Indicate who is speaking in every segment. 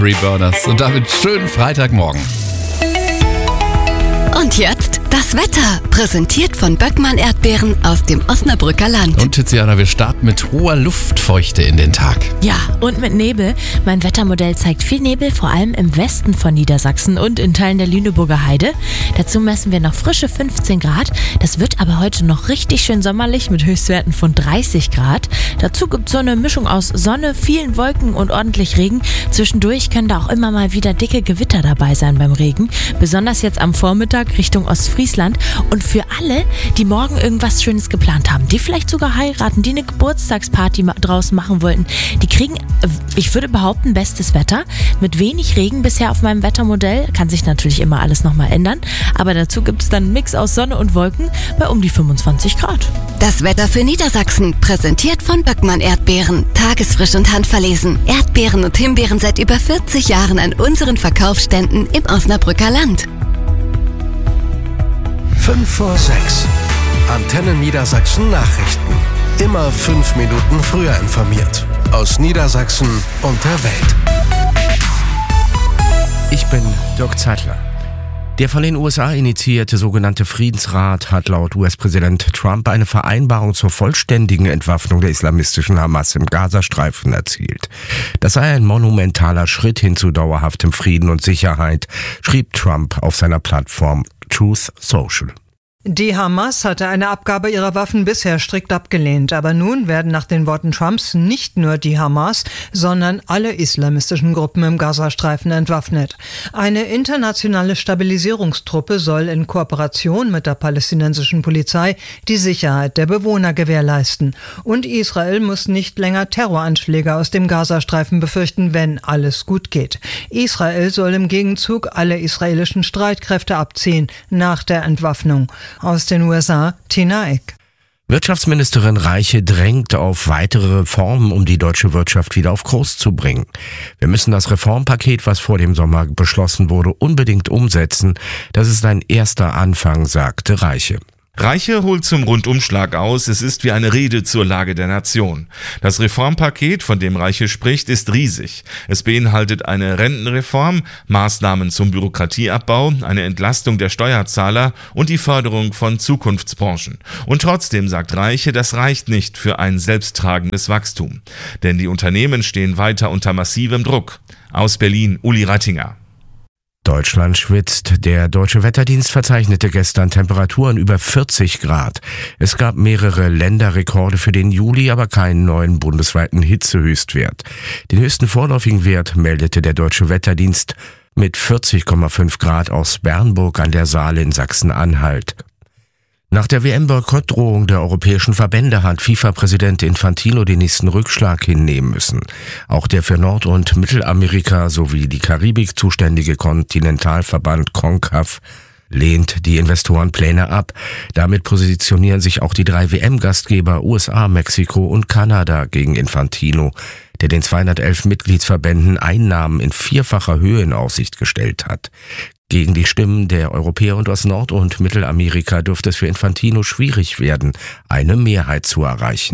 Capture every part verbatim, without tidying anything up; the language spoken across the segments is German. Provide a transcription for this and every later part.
Speaker 1: Reburners und damit schönen Freitagmorgen.
Speaker 2: Und jetzt das Wetter, präsentiert von Böckmann Erdbeeren aus dem Osnabrücker Land.
Speaker 1: Und Tiziana, wir starten mit hoher Luftfeuchte in den Tag.
Speaker 3: Ja, und mit Nebel. Mein Wettermodell zeigt viel Nebel, vor allem im Westen von Niedersachsen und in Teilen der Lüneburger Heide. Dazu messen wir noch frische fünfzehn Grad. Das wird aber heute noch richtig schön sommerlich mit Höchstwerten von dreißig Grad. Dazu gibt es so eine Mischung aus Sonne, vielen Wolken und ordentlich Regen. Zwischendurch können da auch immer mal wieder dicke Gewitter dabei sein beim Regen. Besonders jetzt am Vormittag Richtung Ostfriesland. Und für alle, die morgen irgendwas Schönes geplant haben, die vielleicht sogar heiraten, die eine Geburtstagsparty draußen machen wollten, die kriegen, ich würde behaupten, bestes Wetter. Mit wenig Regen bisher auf meinem Wettermodell. Kann sich natürlich immer alles nochmal ändern. Aber dazu gibt es dann einen Mix aus Sonne und Wolken bei um die fünfundzwanzig Grad.
Speaker 2: Das Wetter für Niedersachsen, präsentiert von Böckmann Erdbeeren. Tagesfrisch und handverlesen. Erdbeeren und Himbeeren seit über vierzig Jahren an unseren Verkaufsständen im Osnabrücker Land.
Speaker 4: fünf vor sechs. Antenne Niedersachsen Nachrichten. Immer fünf Minuten früher informiert. Aus Niedersachsen und der Welt.
Speaker 5: Ich bin Dirk Zeitler. Der von den U S A initiierte sogenannte Friedensrat hat laut U S-Präsident Trump eine Vereinbarung zur vollständigen Entwaffnung der islamistischen Hamas im Gazastreifen erzielt. Das sei ein monumentaler Schritt hin zu dauerhaftem Frieden und Sicherheit, schrieb Trump auf seiner Plattform Truth Social.
Speaker 6: Die Hamas hatte eine Abgabe ihrer Waffen bisher strikt abgelehnt, aber nun werden nach den Worten Trumps nicht nur die Hamas, sondern alle islamistischen Gruppen im Gazastreifen entwaffnet. Eine internationale Stabilisierungstruppe soll in Kooperation mit der palästinensischen Polizei die Sicherheit der Bewohner gewährleisten. Und Israel muss nicht länger Terroranschläge aus dem Gazastreifen befürchten, wenn alles gut geht. Israel soll im Gegenzug alle israelischen Streitkräfte abziehen nach der Entwaffnung. Aus den U S A, Tina Eck.
Speaker 5: Wirtschaftsministerin Reiche drängt auf weitere Reformen, um die deutsche Wirtschaft wieder auf Kurs zu bringen. Wir müssen das Reformpaket, was vor dem Sommer beschlossen wurde, unbedingt umsetzen. Das ist ein erster Anfang, sagte Reiche.
Speaker 7: Reiche holt zum Rundumschlag aus, es ist wie eine Rede zur Lage der Nation. Das Reformpaket, von dem Reiche spricht, ist riesig. Es beinhaltet eine Rentenreform, Maßnahmen zum Bürokratieabbau, eine Entlastung der Steuerzahler und die Förderung von Zukunftsbranchen. Und trotzdem sagt Reiche, das reicht nicht für ein selbsttragendes Wachstum. Denn die Unternehmen stehen weiter unter massivem Druck. Aus Berlin, Uli Rattinger.
Speaker 5: Deutschland schwitzt. Der Deutsche Wetterdienst verzeichnete gestern Temperaturen über vierzig Grad. Es gab mehrere Länderrekorde für den Juli, aber keinen neuen bundesweiten Hitzehöchstwert. Den höchsten vorläufigen Wert meldete der Deutsche Wetterdienst mit vierzig Komma fünf Grad aus Bernburg an der Saale in Sachsen-Anhalt. Nach der W M-Boykottdrohung der europäischen Verbände hat FIFA-Präsident Infantino den nächsten Rückschlag hinnehmen müssen. Auch der für Nord- und Mittelamerika sowie die Karibik zuständige Kontinentalverband CONCACAF lehnt die Investorenpläne ab. Damit positionieren sich auch die drei W M-Gastgeber U S A, Mexiko und Kanada gegen Infantino, der den zweihundertelf Mitgliedsverbänden Einnahmen in vierfacher Höhe in Aussicht gestellt hat. Gegen die Stimmen der Europäer und aus Nord- und Mittelamerika dürfte es für Infantino schwierig werden, eine Mehrheit zu erreichen.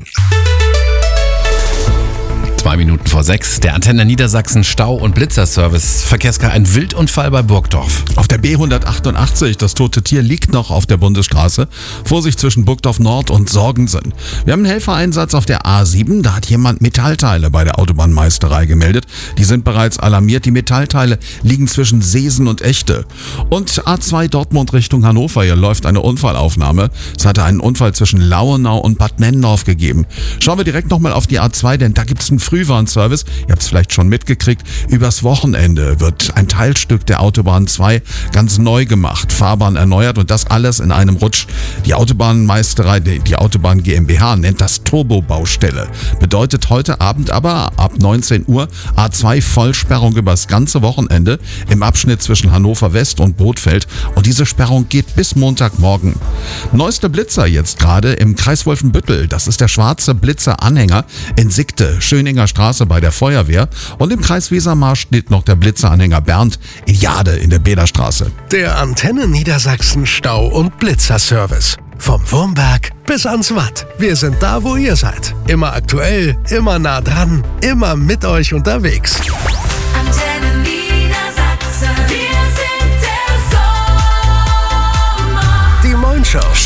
Speaker 1: Zwei Minuten vor sechs, der Antenne Niedersachsen Stau- und Blitzerservice. Verkehrskar, ein Wildunfall bei Burgdorf.
Speaker 8: Auf der B hundertachtundachtzig, das tote Tier liegt noch auf der Bundesstraße. Vorsicht zwischen Burgdorf Nord und Sorgensen. Wir haben einen Helfereinsatz auf der A sieben, da hat jemand Metallteile bei der Autobahnmeisterei gemeldet. Die sind bereits alarmiert, die Metallteile liegen zwischen Seesen und Echte. Und A zwei Dortmund Richtung Hannover, hier läuft eine Unfallaufnahme. Es hatte einen Unfall zwischen Lauenau und Bad Nennendorf gegeben. Schauen wir direkt nochmal auf die A zwei, denn da gibt es einen Frühwarnservice. Ihr habt es vielleicht schon mitgekriegt. Übers Wochenende wird ein Teilstück der Autobahn zwei ganz neu gemacht, Fahrbahn erneuert und das alles in einem Rutsch. Die Autobahnmeisterei, die Autobahn GmbH nennt das Turbobaustelle. Bedeutet heute Abend aber ab neunzehn Uhr A zwei Vollsperrung übers ganze Wochenende im Abschnitt zwischen Hannover West und Bothfeld und diese Sperrung geht bis Montagmorgen. Neueste Blitzer jetzt gerade im Kreis Wolfenbüttel. Das ist der schwarze Blitzer-Anhänger in Sickte, Schöninger Straße bei der Feuerwehr und im Kreis Wesermarsch steht noch der Blitzeranhänger Bernd in Jade in der Bäderstraße.
Speaker 4: Der Antenne Niedersachsen Stau- und Blitzerservice. Vom Wurmberg bis ans Watt. Wir sind da, wo ihr seid. Immer aktuell, immer nah dran, immer mit euch unterwegs.
Speaker 9: Antenne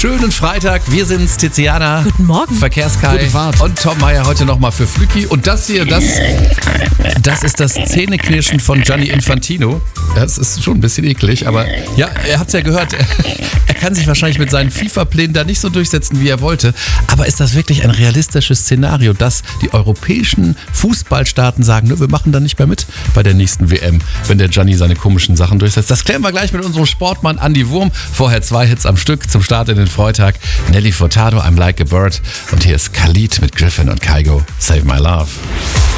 Speaker 1: schönen Freitag. Wir sind's, Tiziana.
Speaker 3: Guten Morgen.
Speaker 1: Verkehrskai.
Speaker 8: Gute Fahrt.
Speaker 1: Und Tom Meyer heute nochmal für Flücki. Und das hier, das, das ist das Zähneknirschen von Gianni Infantino. Das ist schon ein bisschen eklig, aber ja, er hat's ja gehört. Er kann sich wahrscheinlich mit seinen FIFA-Plänen da nicht so durchsetzen, wie er wollte. Aber ist das wirklich ein realistisches Szenario, dass die europäischen Fußballstaaten sagen, ne, wir machen da nicht mehr mit bei der nächsten W M, wenn der Gianni seine komischen Sachen durchsetzt? Das klären wir gleich mit unserem Sportmann Andi Wurm. Vorher zwei Hits am Stück zum Start in den Freitag. Nelly Furtado, I'm Like a Bird. Und hier ist Khalid mit Griffin und Kygo, Save My Love.